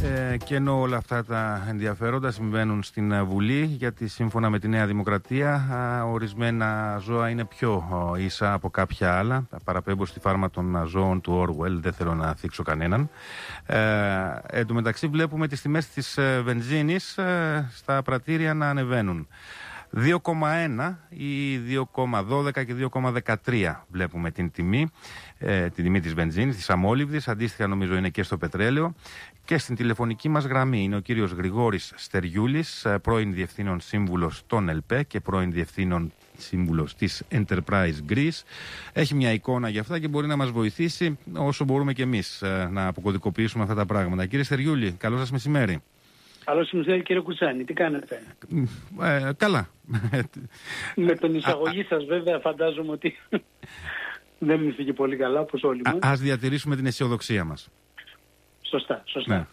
Και ενώ όλα αυτά τα ενδιαφέροντα συμβαίνουν στην Βουλή, γιατί σύμφωνα με τη Νέα Δημοκρατία ορισμένα ζώα είναι πιο ίσα από κάποια άλλα. Παραπέμπω στη φάρμα των ζώων του Orwell, δεν θέλω να θίξω κανέναν. Εν τω μεταξύ βλέπουμε τις τιμές της βενζίνης στα πρατήρια να ανεβαίνουν. 2,1 ή 2,12 και 2,13 βλέπουμε την τιμή της βενζίνης, της αμόλυβδης, αντίστοιχα νομίζω είναι και στο πετρέλαιο. Και στην τηλεφωνική μας γραμμή είναι ο κύριος Γρηγόρης Στεριούλης, πρώην Διευθύνων Σύμβουλος των ΕΛΠΕ και πρώην Διευθύνων Σύμβουλος της Enterprise Greece. Έχει μια εικόνα για αυτά και μπορεί να μας βοηθήσει όσο μπορούμε και εμείς να αποκωδικοποιήσουμε αυτά τα πράγματα. Κύριε Στεριούλη, καλό σας μεσημέρι. Καλώς ήρθατε κύριε Κουτσάνη, τι κάνετε? Καλά. Με τον εισαγωγή σας βέβαια φαντάζομαι ότι δεν είστε και πολύ καλά όπως όλοι μας. Ας διατηρήσουμε την αισιοδοξία μας. Σωστά. Ναι.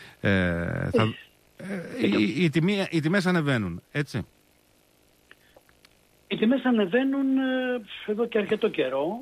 Οι τιμές ανεβαίνουν, έτσι. Οι τιμές ανεβαίνουν εδώ και αρκετό καιρό.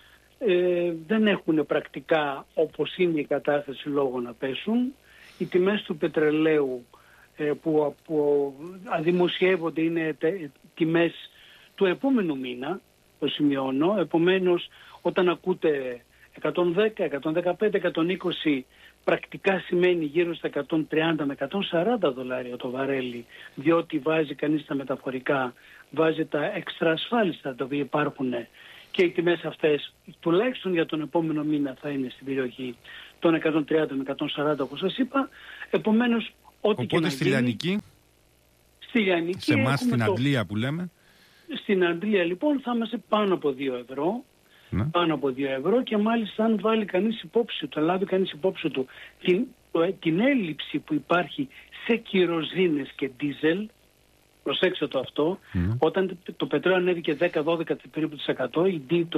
Δεν έχουν πρακτικά όπως είναι η κατάσταση λόγω να πέσουν. Οι τιμές του πετρελαίου που δημοσιεύονται είναι τιμές του επόμενου μήνα, το σημειώνω. Επομένως, όταν ακούτε 110, 115, 120, πρακτικά σημαίνει γύρω στα 130 με 140 δολάρια το βαρέλι, διότι βάζει κανείς τα μεταφορικά, βάζει τα έξτρα ασφάλιστα τα οποία υπάρχουν και οι τιμές αυτές, τουλάχιστον για τον επόμενο μήνα θα είναι στην περιοχή των 130 με 140 όπως σας είπα. Επομένως, ό,τι και να στη γίνει, Λιανική, σε εμάς στην Αντλία που λέμε. Στην Αντλία λοιπόν θα είμαστε πάνω από 2 ευρώ. Ναι. Πάνω από 2 ευρώ και μάλιστα αν βάλει κανείς υπόψη του, λάβει κανείς υπόψη του την έλλειψη που υπάρχει σε κυροζίνες και ντίζελ. Προσέξτε το αυτό, όταν το πετρέλαιο ανέβηκε 10-12 περίπου της 100,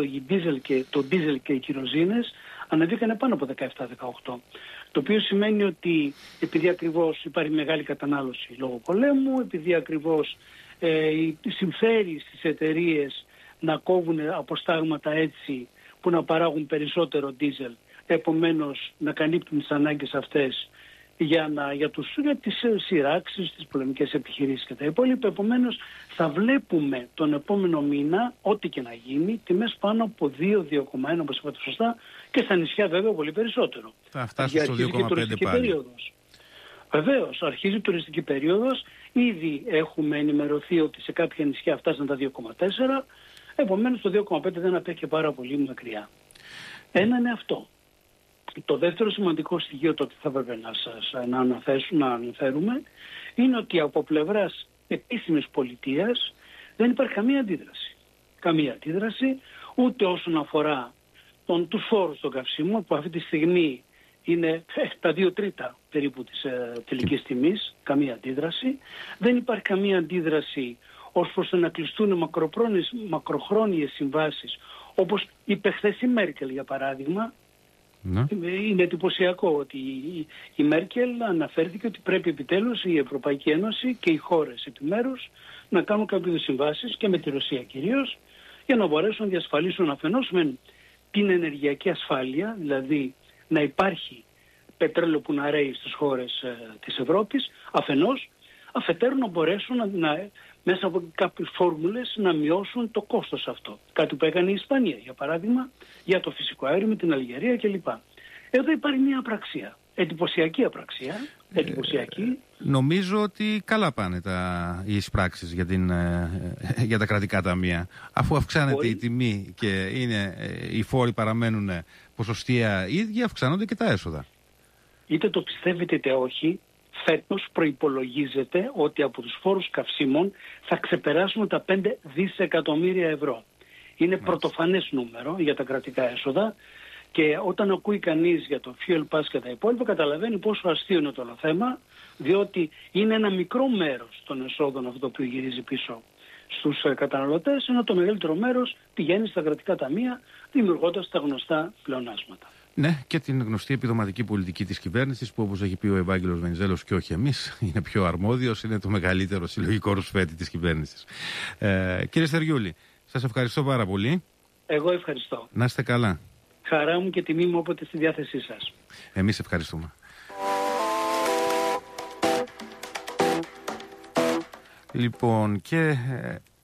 το ντίζελ και οι κυροζίνες ανέβηκαν πάνω από 17-18. Το οποίο σημαίνει ότι επειδή ακριβώς υπάρχει μεγάλη κατανάλωση λόγω πολέμου, επειδή ακριβώς συμφέρει στις εταιρείες να κόβουν αποστάγματα έτσι που να παράγουν περισσότερο ντίζελ, επομένως να καλύπτουν τις ανάγκες αυτές για τις σειράξεις, τις πολεμικές επιχειρήσεις και τα υπόλοιπα. Επομένως θα βλέπουμε τον επόμενο μήνα, ό,τι και να γίνει, τιμές πάνω από 2-2,1 όπως είπατε σωστά, και στα νησιά βέβαια πολύ περισσότερο. Θα φτάσει στο 2,5 πάλι. Βεβαίως, αρχίζει η τουριστική περίοδος, ήδη έχουμε ενημερωθεί ότι σε κάποια νησιά φτάσαν τα 2,4, επομένως το 2,5 δεν απέχει πάρα πολύ μακριά. Ένα είναι αυτό. Το δεύτερο σημαντικό στοιχείο το ότι θα έπρεπε να αναφέρουμε είναι ότι από πλευράς επίσημης πολιτείας δεν υπάρχει καμία αντίδραση. Καμία αντίδραση ούτε όσον αφορά τους φόρους των καυσίμων που αυτή τη στιγμή είναι τα 2/3 περίπου της τελικής τιμής. Καμία αντίδραση. Δεν υπάρχει καμία αντίδραση ως προς το να κλειστούν μακροχρόνιες συμβάσεις όπως είπε χθες η Μέρκελ για παράδειγμα. Ναι. Είναι εντυπωσιακό ότι η Μέρκελ αναφέρθηκε ότι πρέπει επιτέλους η Ευρωπαϊκή Ένωση και οι χώρες επιμέρους να κάνουν κάποιες συμβάσεις και με τη Ρωσία κυρίως για να μπορέσουν να διασφαλίσουν αφενός με την ενεργειακή ασφάλεια, δηλαδή να υπάρχει πετρέλαιο που να ρέει στις χώρες της Ευρώπης, αφετέρου να μπορέσουν μέσα από κάποιες φόρμουλες να μειώσουν το κόστος αυτό. Κάτι που έκανε η Ισπανία, για παράδειγμα, για το φυσικό αέριο με την Αλγερία κλπ. Εδώ υπάρχει μια απραξία, εντυπωσιακή απραξία, εντυπωσιακή. Νομίζω ότι καλά πάνε οι εισπράξεις για τα κρατικά ταμεία. Αφού αυξάνεται η τιμή και οι φόροι παραμένουν ποσοστία ίδια, αυξάνονται και τα έσοδα. Είτε το πιστεύετε είτε όχι, φέτος προϋπολογίζεται ότι από τους φόρους καυσίμων θα ξεπεράσουμε τα 5 δισεκατομμύρια ευρώ. Είναι πρωτοφανές νούμερο για τα κρατικά έσοδα και όταν ακούει κανείς για το fuel pass και τα υπόλοιπα καταλαβαίνει πόσο αστείο είναι το όλο θέμα, διότι είναι ένα μικρό μέρος των εσόδων αυτό που γυρίζει πίσω στους καταναλωτές, ενώ το μεγαλύτερο μέρος πηγαίνει στα κρατικά ταμεία δημιουργώντας τα γνωστά πλεονάσματα. Ναι, και την γνωστή επιδοματική πολιτική της κυβέρνησης που όπως έχει πει ο Ευάγγελος Βενιζέλος και όχι εμείς, είναι πιο αρμόδιος, είναι το μεγαλύτερο συλλογικό ρουσφέτη της κυβέρνησης. Κύριε Στεριούλη, σας ευχαριστώ πάρα πολύ. Εγώ ευχαριστώ. Να είστε καλά. Χαρά μου και τιμή μου όποτε στη διάθεσή σας. Εμείς ευχαριστούμε. Λοιπόν, και